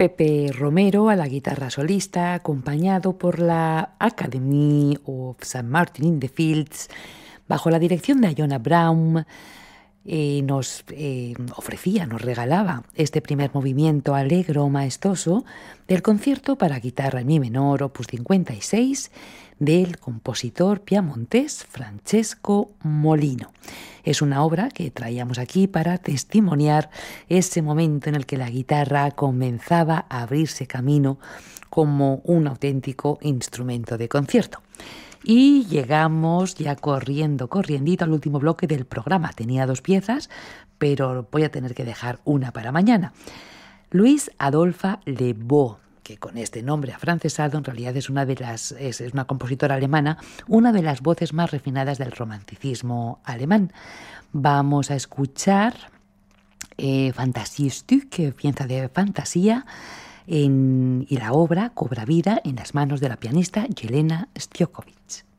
Pepe Romero a la guitarra solista, acompañado por la Academy of St. Martin in the Fields, bajo la dirección de Iona Brown. Nos regalaba este primer movimiento alegro, maestoso del concierto para guitarra en mi menor, opus 56, del compositor piamontés Francesco Molino. Es una obra que traíamos aquí para testimoniar ese momento en el que la guitarra comenzaba a abrirse camino como un auténtico instrumento de concierto. Y llegamos ya corriendito al último bloque del programa. Tenía 2 piezas, pero voy a tener que dejar una para mañana. Louise Adolphe Lebeau, que con este nombre afrancesado en realidad es una compositora alemana, una de las voces más refinadas del romanticismo alemán. Vamos a escuchar Fantasiestück, pieza de fantasía, y la obra cobra vida en las manos de la pianista Jelena Stjokovic.